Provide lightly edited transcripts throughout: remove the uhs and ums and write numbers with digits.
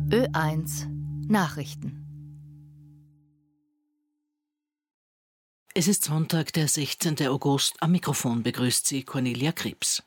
Ö1 Nachrichten. Es ist Sonntag, der 16. August. Am Mikrofon begrüßt Sie Cornelia Krebs.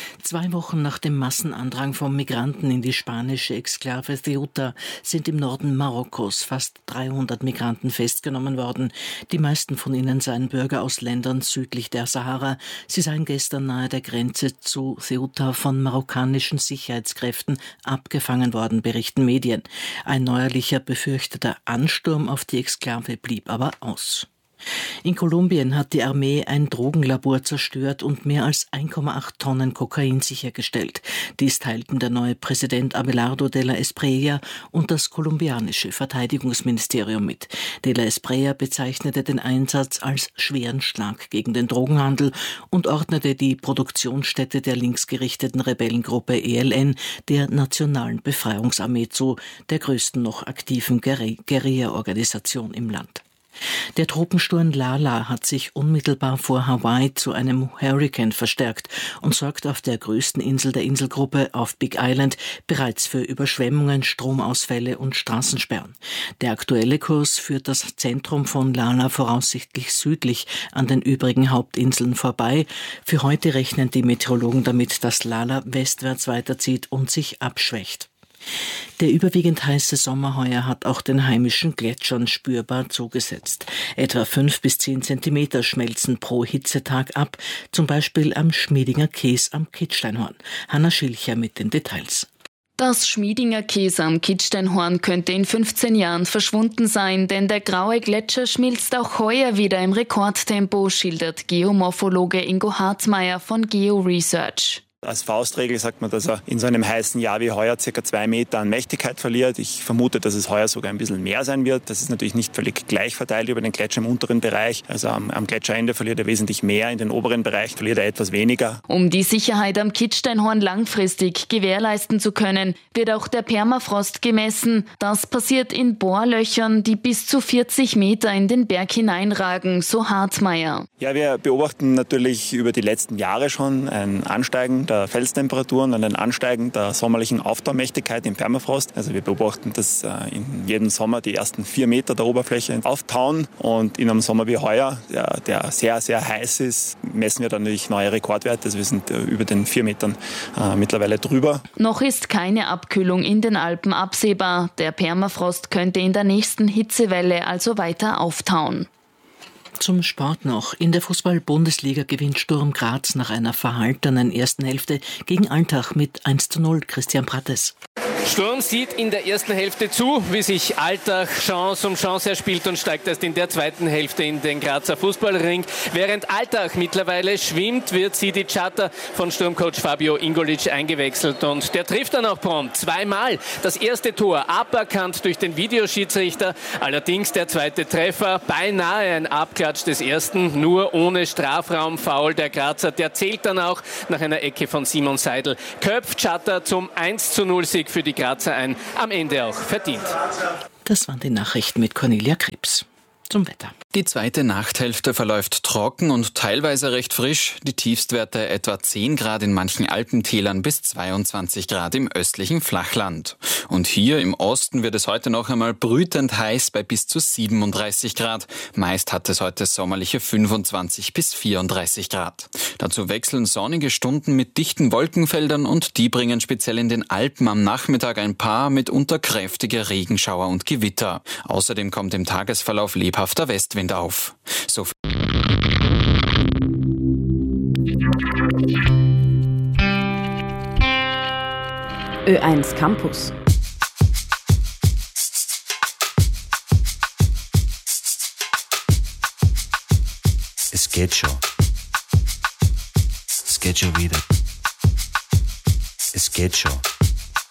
2 Wochen nach dem Massenandrang von Migranten in die spanische Exklave Ceuta sind im Norden Marokkos fast 300 Migranten festgenommen worden. Die meisten von ihnen seien Bürger aus Ländern südlich der Sahara. Sie seien gestern nahe der Grenze zu Ceuta von marokkanischen Sicherheitskräften abgefangen worden, berichten Medien. Ein neuerlicher befürchteter Ansturm auf die Exklave blieb aber aus. In Kolumbien hat die Armee ein Drogenlabor zerstört und mehr als 1,8 Tonnen Kokain sichergestellt. Dies teilten der neue Präsident Abelardo de la Espriella und das kolumbianische Verteidigungsministerium mit. De la Espriella bezeichnete den Einsatz als schweren Schlag gegen den Drogenhandel und ordnete die Produktionsstätte der linksgerichteten Rebellengruppe ELN der Nationalen Befreiungsarmee zu, der größten noch aktiven Guerilla-Organisation im Land. Der Tropensturm Lala hat sich unmittelbar vor Hawaii zu einem Hurrikan verstärkt und sorgt auf der größten Insel der Inselgruppe, auf Big Island, bereits für Überschwemmungen, Stromausfälle und Straßensperren. Der aktuelle Kurs führt das Zentrum von Lala voraussichtlich südlich an den übrigen Hauptinseln vorbei. Für heute rechnen die Meteorologen damit, dass Lala westwärts weiterzieht und sich abschwächt. Der überwiegend heiße Sommer heuer hat auch den heimischen Gletschern spürbar zugesetzt. Etwa 5 bis 10 Zentimeter schmelzen pro Hitzetag ab, zum Beispiel am Schmiedinger Käs am Kitzsteinhorn. Hanna Schilcher mit den Details. Das Schmiedinger Käs am Kitzsteinhorn könnte in 15 Jahren verschwunden sein, denn der graue Gletscher schmilzt auch heuer wieder im Rekordtempo, schildert Geomorphologe Ingo Hartmeier von GeoResearch. Als Faustregel sagt man, dass er in so einem heißen Jahr wie heuer ca. 2 Meter an Mächtigkeit verliert. Ich vermute, dass es heuer sogar ein bisschen mehr sein wird. Das ist natürlich nicht völlig gleich verteilt über den Gletscher im unteren Bereich. Also am Gletscherende verliert er wesentlich mehr, in den oberen Bereich verliert er etwas weniger. Um die Sicherheit am Kitzsteinhorn langfristig gewährleisten zu können, wird auch der Permafrost gemessen. Das passiert in Bohrlöchern, die bis zu 40 Meter in den Berg hineinragen, so Hartmeier. Ja, wir beobachten natürlich über die letzten Jahre schon ein Ansteigen der Felstemperaturen und ein Ansteigen der sommerlichen Auftaumächtigkeit im Permafrost. Also wir beobachten, dass in jedem Sommer die ersten 4 Meter der Oberfläche auftauen und in einem Sommer wie heuer, der sehr, sehr heiß ist, messen wir dann natürlich neue Rekordwerte. Also wir sind über den 4 Metern mittlerweile drüber. Noch ist keine Abkühlung in den Alpen absehbar. Der Permafrost könnte in der nächsten Hitzewelle also weiter auftauen. Zum Sport noch. In der Fußball-Bundesliga gewinnt Sturm Graz nach einer verhaltenen ersten Hälfte gegen Altach mit 1:0. Christian Prattes. Sturm sieht in der ersten Hälfte zu, wie sich Altach Chance um Chance erspielt und steigt erst in der zweiten Hälfte in den Grazer Fußballring. Während Altach mittlerweile schwimmt, wird Sidi Chatter von Sturmcoach Fabio Ingolic eingewechselt und der trifft dann auch prompt 2-mal. Das erste Tor aberkannt durch den Videoschiedsrichter, allerdings der zweite Treffer beinahe ein Abklatsch des ersten, nur ohne Strafraumfoul. Der Grazer, der zählt dann auch nach einer Ecke von Simon Seidel. Köpft Chatter zum 1:0-Sieg für die Grazer ein, am Ende auch verdient. Das waren die Nachrichten mit Cornelia Krebs. Zum Wetter. Die zweite Nachthälfte verläuft trocken und teilweise recht frisch. Die Tiefstwerte etwa 10 Grad in manchen Alpentälern bis 22 Grad im östlichen Flachland. Und hier im Osten wird es heute noch einmal brütend heiß bei bis zu 37 Grad. Meist hat es heute sommerliche 25 bis 34 Grad. Dazu wechseln sonnige Stunden mit dichten Wolkenfeldern und die bringen speziell in den Alpen am Nachmittag ein paar mitunter kräftige Regenschauer und Gewitter. Außerdem kommt im Tagesverlauf lebhafter Westwind auf. So Ö1 Campus. Es geht schon. Es geht schon wieder. Es geht schon.